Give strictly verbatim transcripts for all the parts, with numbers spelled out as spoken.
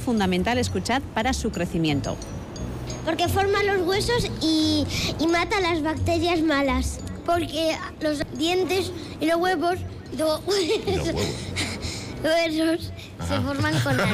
fundamental, escuchad, para su crecimiento. Porque forma los huesos y, y mata las bacterias malas. Porque los dientes y los huevos, los huesos, huesos se forman con la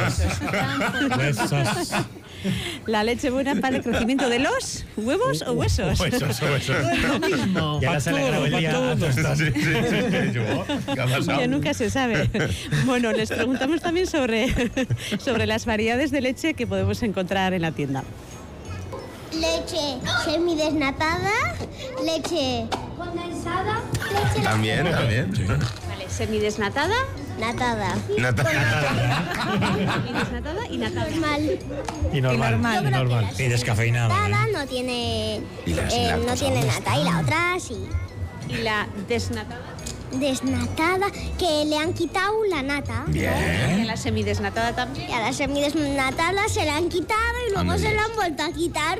Huesos. La leche buena para el crecimiento de los huevos o huesos. Huesos, huesos. Es lo mismo. Ya las alegrado el día. Sí, sí, sí. Yo, ¿qué ha pasado? Ya nunca se sabe. Bueno, les preguntamos también sobre, sobre las variedades de leche que podemos encontrar en la tienda. leche semidesnatada, leche condensada, leche También, también. Sí. Vale, semidesnatada, natada. Natada. semidesnatada y natada. Normal. Y normal. Y normal. Y normal. Y descafeinada. Natada no tiene, Y la sin eh, no lactosa, tiene ¿dónde nata y la otra sí. Y la desnatada. Desnatada, que le han quitado la nata. Y Bien. la semidesnatada también. Y a la semidesnatada se la han quitado y luego Ah, se muy la han vuelto a quitar.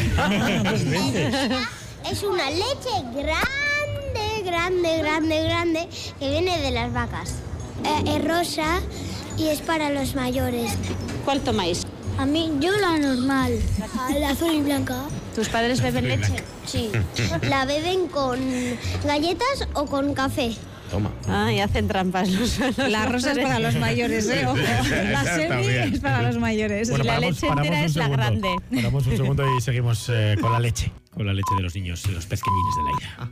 Es una leche grande, grande, grande, grande, que viene de las vacas. Eh, es rosa y es para los mayores. ¿Cuál tomáis? A mí, yo la normal, la azul y blanca. ¿Tus padres beben leche? Sí. La beben con galletas o con café. Toma. Ah, y hacen trampas. Los, los La rosa es para los mayores, ¿eh? Ojo. La semi También. es para los mayores. Bueno, la leche entera un es la segundo. grande. Paramos un segundo y seguimos eh, con la leche. Con la leche de los niños, los pezqueñines de la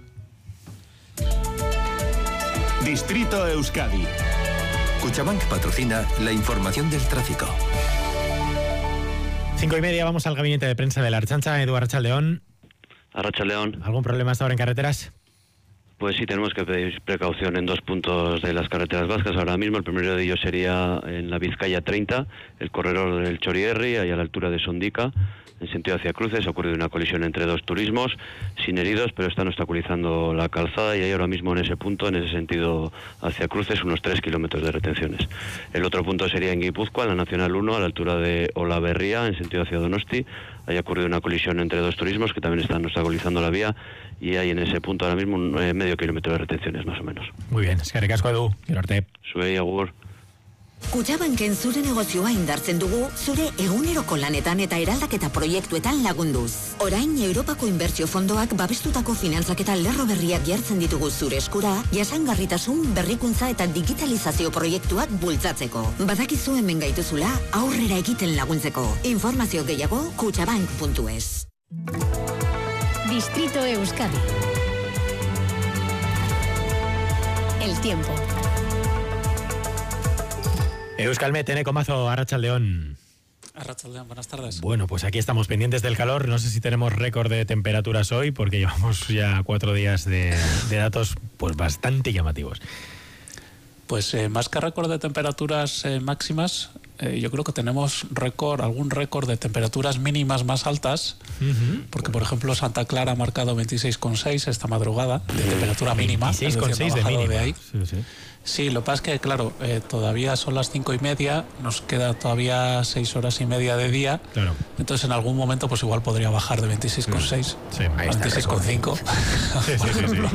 isla. Distrito Euskadi. Cuchabank patrocina la información del tráfico. Cinco y media, vamos al gabinete de prensa de la Archancha. Edu Arrachaldeón. Arrachaldeón. ¿Algún problema hasta ahora en carreteras? Pues sí, tenemos que pedir precaución en dos puntos de las carreteras vascas ahora mismo. El primero de ellos sería en la Vizcaya treinta, el corredor del Chorierri, ahí a la altura de Sondica, en sentido hacia Cruces. Ha ocurrido una colisión entre dos turismos, sin heridos, pero están obstaculizando la calzada y hay ahora mismo en ese punto, en ese sentido hacia Cruces, unos tres kilómetros de retenciones. El otro punto sería en Guipúzcoa, en la Nacional uno, a la altura de Olaberría, en sentido hacia Donosti. Ahí ha ocurrido una colisión entre dos turismos que también están obstaculizando la vía y hay en ese punto ahora mismo un eh, medio kilómetro de retenciones, más o menos. Muy bien, eskerrik asko Edu. Gero arte. Zuei agur. Kutxabanken zure negozioa indartzen dugu, zure eguneroko lanetan eta eraldaketa proiektuetan lagunduz. Orain, Europako Inbertsio Fondoak babestutako finantzaketa lerro berriak jartzen ditugu zure eskura, jasangarritasun, berrikuntza eta digitalizazio proiektuak bultzatzeko. Badakizu hemen gaituzula, aurrera egiten laguntzeko. Informazio gehiago, kutxabank puntu es. Distrito Euskadi. El tiempo. Euskalmet, Eneco Mazo, Arrachaldeón. Arrachaldeón, buenas tardes. Bueno, pues aquí estamos pendientes del calor. No sé si tenemos récord de temperaturas hoy, porque llevamos ya cuatro días de, de datos pues bastante llamativos. Pues eh, más que récord de temperaturas eh, máximas, eh, yo creo que tenemos récord, algún récord de temperaturas mínimas más altas, uh-huh. porque por ejemplo Santa Clara ha marcado veintiséis coma seis esta madrugada de temperatura mínima. veintiséis coma seis de mínima. De ahí. Sí, sí. Sí, lo que pasa es que, claro, eh, todavía son las cinco y media, nos queda todavía seis horas y media de día. Claro. Entonces, en algún momento, pues igual podría bajar de veintiséis coma seis sí, a veintiséis coma cinco. Sí, sí, sí, sí.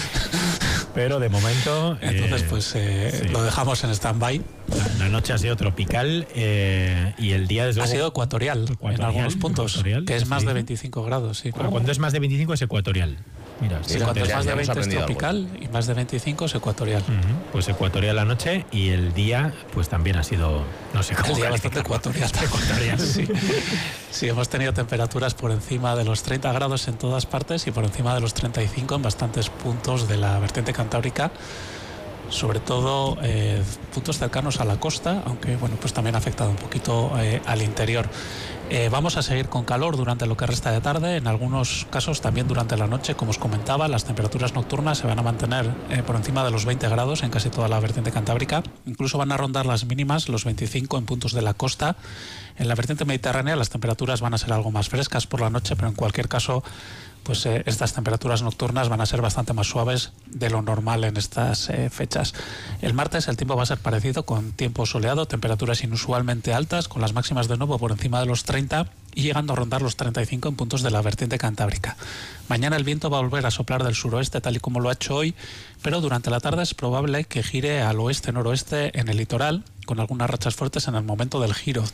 Pero de momento... Entonces, eh, pues eh, sí. lo dejamos en stand-by. La, la noche ha sido tropical eh, y el día, desde Ha luego, sido ecuatorial, ecuatorial en algunos puntos, ecuatorial, que es más sí. de veinticinco grados. Sí. Bueno, cuando es más de veinticinco es ecuatorial. Mira, Sí, cuando es más de veinte es tropical y más de veinticinco es ecuatorial. Uh-huh. Pues ecuatorial la noche y el día pues también ha sido, no sé cómo El día bastante ecuatorial. ecuatorial. Sí. Sí, hemos tenido temperaturas por encima de los treinta grados en todas partes y por encima de los treinta y cinco en bastantes puntos de la vertiente cantábrica, sobre todo eh, puntos cercanos a la costa, aunque bueno, pues también ha afectado un poquito eh, al interior. Eh, vamos a seguir con calor durante lo que resta de tarde, en algunos casos también durante la noche. Como os comentaba, las temperaturas nocturnas se van a mantener eh, por encima de los veinte grados en casi toda la vertiente cantábrica, incluso van a rondar las mínimas, los veinticinco en puntos de la costa. En la vertiente mediterránea las temperaturas van a ser algo más frescas por la noche, pero en cualquier caso pues eh, estas temperaturas nocturnas van a ser bastante más suaves de lo normal en estas eh, fechas. El martes el tiempo va a ser parecido, con tiempo soleado, temperaturas inusualmente altas, con las máximas de nuevo por encima de los treinta y llegando a rondar los treinta y cinco en puntos de la vertiente cantábrica. Mañana el viento va a volver a soplar del suroeste tal y como lo ha hecho hoy, pero durante la tarde es probable que gire al oeste-noroeste en el litoral, con algunas rachas fuertes en el momento del giro